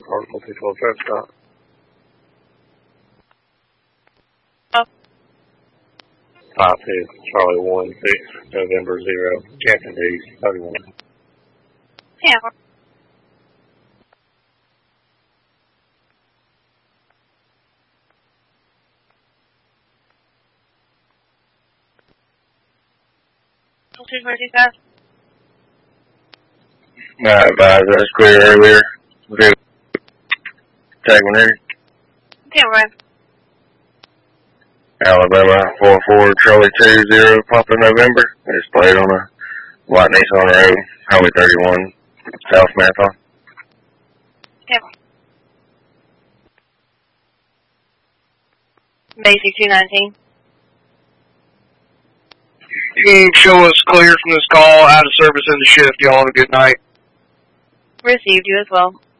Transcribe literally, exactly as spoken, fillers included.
Park multi-twelve traffic stop. Oh. five two, Charlie one six, November zero, Captain D, thirty-one. Yeah. two forty-five. I advised that's clear earlier. Tag one here. ten one. Alabama four four, Charlie two zero, Papa November. Displayed on a white Nissan Road, Highway thirty-one, South Marathon. ten one. Basic two nineteen. You can show us clear from this call, out of service in the shift. Y'all have a good night. Received you as well.